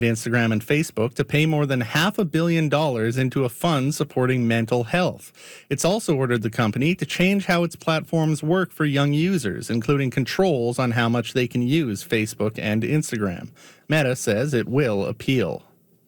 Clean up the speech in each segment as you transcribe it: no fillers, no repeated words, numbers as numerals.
Instagram and Facebook to pay more than $500 million into a fund supporting mental health. It's also ordered the company to change how its platforms work for young users, including controls on how much they can use Facebook and Instagram. Meta says it will appeal.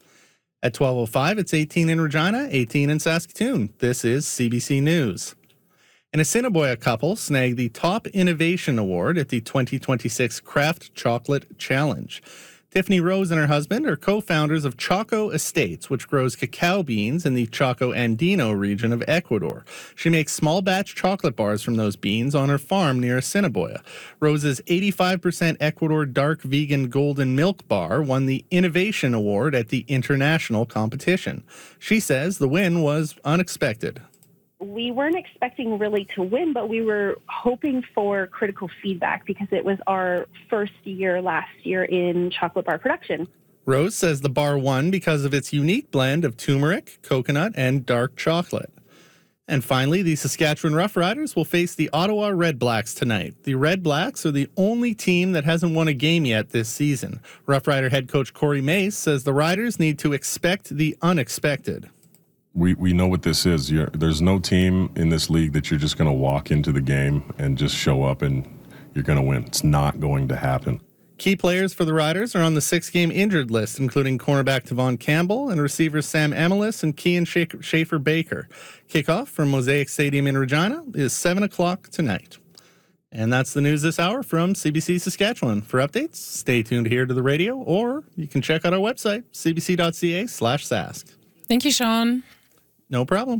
At 12:05, it's 18 in Regina, 18 in Saskatoon. This is CBC News. An Assiniboia couple snagged the Top Innovation Award at the 2026 Craft Chocolate Challenge. Tiffany Rose and her husband are co-founders of Choco Estates, which grows cacao beans in the Choco Andino region of Ecuador. She makes small batch chocolate bars from those beans on her farm near Assiniboia. Rose's 85% Ecuador dark vegan golden milk bar won the Innovation Award at the international competition. She says the win was unexpected. We weren't expecting really to win, but we were hoping for critical feedback because it was our first year last year in chocolate bar production. Rose says the bar won because of its unique blend of turmeric, coconut, and dark chocolate. And finally, the Saskatchewan Roughriders will face the Ottawa Red Blacks tonight. The Red Blacks are the only team that hasn't won a game yet this season. Roughrider head coach Corey Mace says the Riders need to expect the unexpected. We know what this is. There's no team in this league that you're just going to walk into the game and just show up and you're going to win. It's not going to happen. Key players for the Riders are on the 6-game injured list, including cornerback Tavon Campbell and receivers Sam Emilis and Kean Schaefer-Baker. Kickoff from Mosaic Stadium in Regina is 7 o'clock tonight. And that's the news this hour from CBC Saskatchewan. For updates, stay tuned here to the radio, or you can check out our website, cbc.ca/sask. Thank you, Sean. No problem.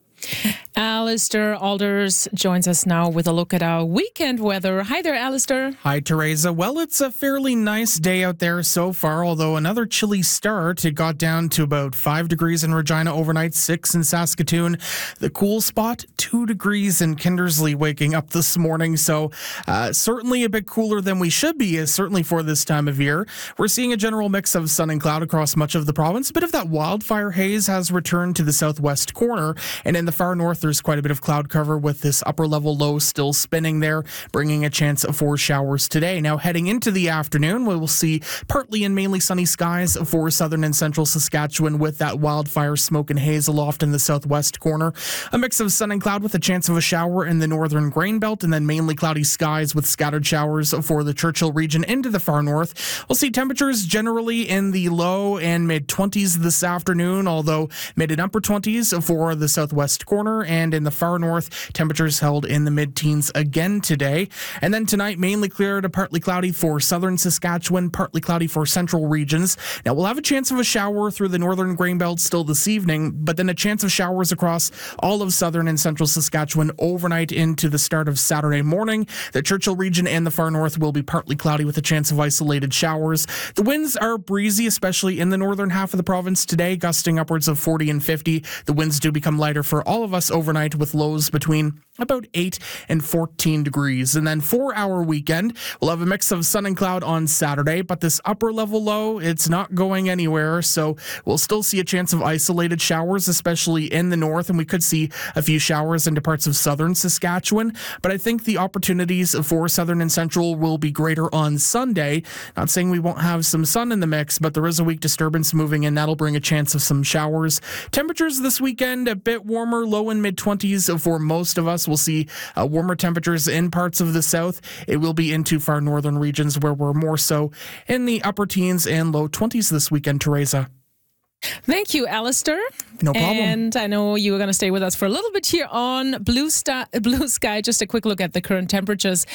Alistair Alders joins us now with a look at our weekend weather. Hi there, Alistair. Hi, Teresa. Well, it's a fairly nice day out there so far, although another chilly start. It got down to about 5 degrees in Regina overnight, 6 in Saskatoon. The cool spot, 2 degrees in Kindersley waking up this morning, so certainly a bit cooler than we should be, certainly for this time of year. We're seeing a general mix of sun and cloud across much of the province. A bit of that wildfire haze has returned to the southwest corner, and in the far north, there's quite a bit of cloud cover with this upper-level low still spinning there, bringing a chance for showers today. Now, heading into the afternoon, we will see partly and mainly sunny skies for southern and central Saskatchewan with that wildfire smoke and haze aloft in the southwest corner. A mix of sun and cloud with a chance of a shower in the northern grain belt, and then mainly cloudy skies with scattered showers for the Churchill region into the far north. We'll see temperatures generally in the low and mid-20s this afternoon, although mid and upper 20s for the southwest corner, and in the far north, temperatures held in the mid-teens again today. And then tonight, mainly clear to partly cloudy for southern Saskatchewan, partly cloudy for central regions. Now, we'll have a chance of a shower through the northern grain belt still this evening, but then a chance of showers across all of southern and central Saskatchewan overnight into the start of Saturday morning. The Churchill region and the far north will be partly cloudy with a chance of isolated showers. The winds are breezy, especially in the northern half of the province today, gusting upwards of 40 and 50. The winds do become lighter for all of us overnight with lows between about 8 and 14 degrees. And then for our weekend, we'll have a mix of sun and cloud on Saturday, but this upper level low, it's not going anywhere. So we'll still see a chance of isolated showers, especially in the north, and we could see a few showers into parts of southern Saskatchewan. But I think the opportunities for southern and central will be greater on Sunday. Not saying we won't have some sun in the mix, but there is a weak disturbance moving in. That'll bring a chance of some showers. Temperatures this weekend, a bit warmer, low and mid-20s for most of us. We'll see warmer temperatures in parts of the south. It will be into far northern regions where we're more so in the upper teens and low 20s this weekend, Teresa. Thank you, Alistair. No problem. And I know you were going to stay with us for a little bit here on Blue Sky. Just a quick look at the current temperatures.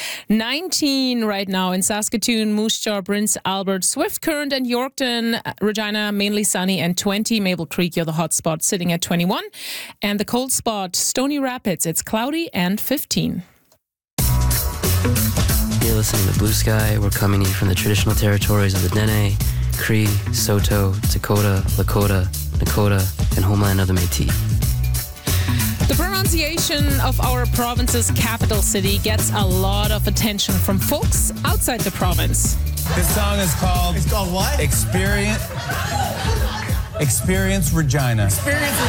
19 right now in Saskatoon, Moose Jaw, Prince Albert, Swift Current and Yorkton, Regina, mainly sunny, and 20. Maple Creek, you're the hot spot, sitting at 21. And the cold spot, Stony Rapids, it's cloudy and 15. You're listening to Blue Sky. We're coming in from the traditional territories of the Dene, Cree, Saulteaux, Dakota, Lakota, Nakota, and homeland of the Métis. The pronunciation of our province's capital city gets a lot of attention from folks outside the province. This song is called... It's called what? Experience Regina. Experience Regina. Regina.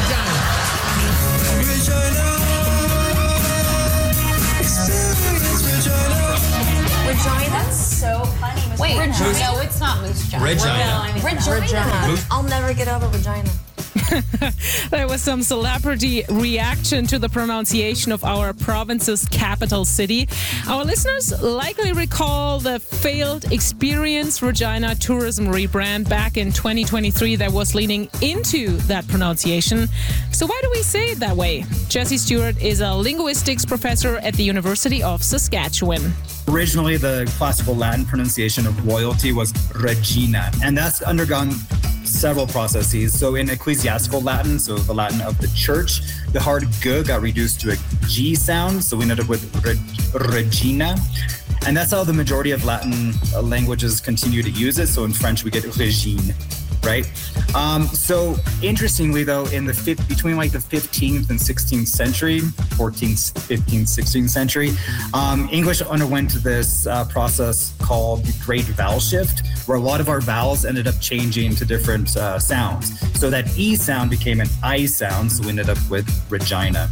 Regina, that's so funny. Wait, no, it's not Moose Jaw. Regina. I'll never get over Regina. There was some celebrity reaction to the pronunciation of our province's capital city. Our listeners likely recall the failed Experience Regina tourism rebrand back in 2023 that was leaning into that pronunciation. So why do we say it that way? Jesse Stewart is a linguistics professor at the University of Saskatchewan. Originally, the classical Latin pronunciation of royalty was Regina, and that's undergone several processes. So in ecclesiastical Latin, so the Latin of the church, the hard G got reduced to a G sound, so we ended up with Regina. And that's how the majority of Latin languages continue to use it. So in French, we get Regine, right? So interestingly, though, in between like the 15th and 16th century, 14th, 15th, 16th century, English underwent this process called the Great Vowel Shift, where a lot of our vowels ended up changing to different sounds. So that E sound became an I sound, so we ended up with Regina.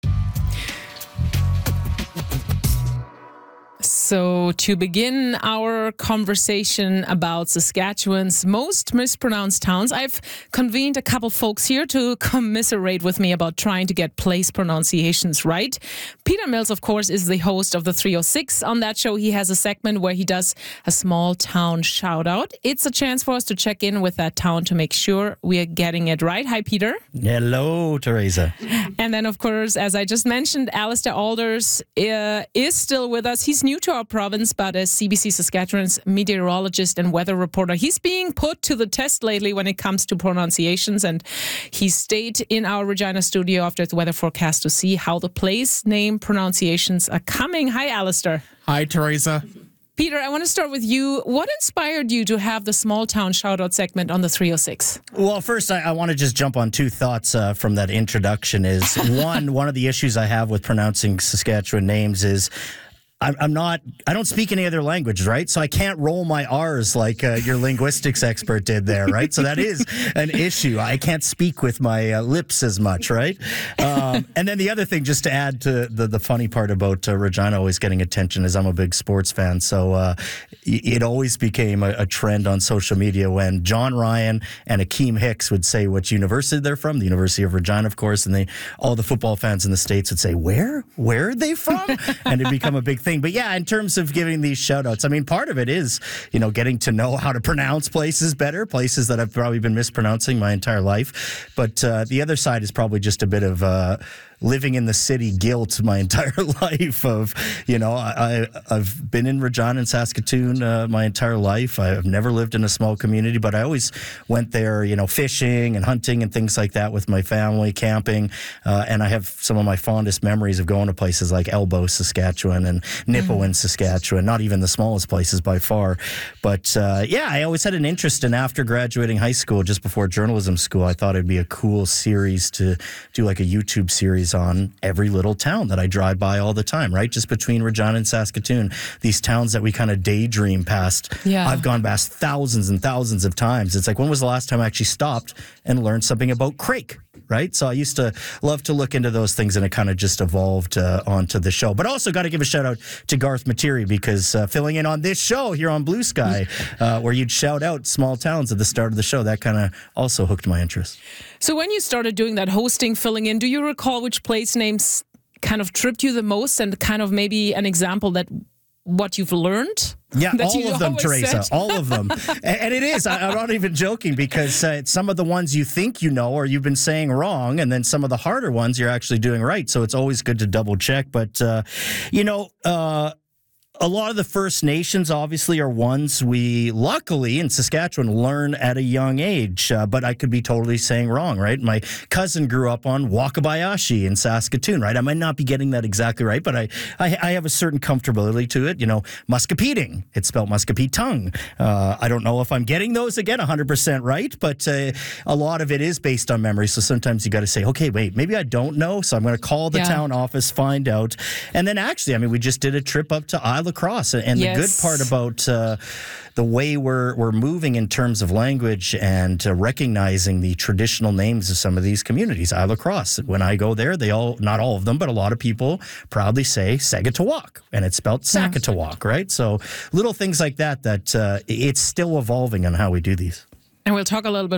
So to begin our conversation about Saskatchewan's most mispronounced towns, I've convened a couple folks here to commiserate with me about trying to get place pronunciations right. Peter Mills, of course, is the host of the 306. On that show, he has a segment where he does a small town shout out. It's a chance for us to check in with that town to make sure we are getting it right. Hi, Peter. Hello, Teresa. And then, of course, as I just mentioned, Alistair Alders is still with us. He's new to our province, but as CBC Saskatchewan's meteorologist and weather reporter, he's being put to the test lately when it comes to pronunciations, and he stayed in our Regina studio after the weather forecast to see how the place name pronunciations are coming. Hi, Alistair. Hi, Teresa. Peter, I want to start with you. What inspired you to have the small town shout-out segment on the 306? Well, first, I want to just jump on two thoughts from that introduction. Is one of the issues I have with pronouncing Saskatchewan names is I don't speak any other language, right? So I can't roll my R's like your linguistics expert did there, right? So that is an issue. I can't speak with my lips as much, right? And then the other thing, just to add to the funny part about Regina always getting attention, is I'm a big sports fan. So it always became a trend on social media when John Ryan and Akeem Hicks would say which university they're from, the University of Regina, of course, and all the football fans in the States would say, where are they from? And it'd become a big thing. But yeah, in terms of giving these shout outs, I mean, part of it is, getting to know how to pronounce places better, places that I've probably been mispronouncing my entire life. But the other side is probably just a bit of living in the city guilt my entire life of, I've been in Regina and Saskatoon my entire life. I've never lived in a small community, but I always went there, fishing and hunting and things like that with my family, camping. And I have some of my fondest memories of going to places like Elbow, Saskatchewan, and Nipawin, Saskatchewan, not even the smallest places by far. But I always had an interest in, after graduating high school, just before journalism school, I thought it'd be a cool series to do like a YouTube series on every little town that I drive by all the time, right? Just between Regina and Saskatoon, these towns that we kind of daydream past. Yeah. I've gone past thousands and thousands of times. It's like, when was the last time I actually stopped and learned something about Crake? Right? So I used to love to look into those things, and it kind of just evolved onto the show. But also got to give a shout out to Garth Materi, because filling in on this show here on Blue Sky, where you'd shout out small towns at the start of the show, that kind of also hooked my interest. So when you started doing that hosting, filling in, do you recall which place names kind of tripped you the most, and kind of maybe an example that what you've learned? Yeah, all of them, Teresa, all of them. And it is, I'm not even joking, because some of the ones you think you know or you've been saying wrong, and then some of the harder ones you're actually doing right. So it's always good to double check. But, a lot of the First Nations obviously are ones we luckily in Saskatchewan learn at a young age, but I could be totally saying wrong, right? My cousin grew up on Wakabayashi in Saskatoon, right? I might not be getting that exactly right, but I have a certain comfortability to it. Muscapeding, it's spelled Muscapetung. I don't know if I'm getting those again 100% right, but a lot of it is based on memory. So sometimes you got to say, okay, wait, maybe I don't know. So I'm going to call the town office, find out. And then actually, we just did a trip up to Isla Lacrosse. And the good part about the way we're moving in terms of language and recognizing the traditional names of some of these communities. Isle Lacrosse, when I go there, not all of them, but a lot of people proudly say Sagatoak, and it's spelled Saskatawak, right? So little things like that it's still evolving on how we do these. And we'll talk a little bit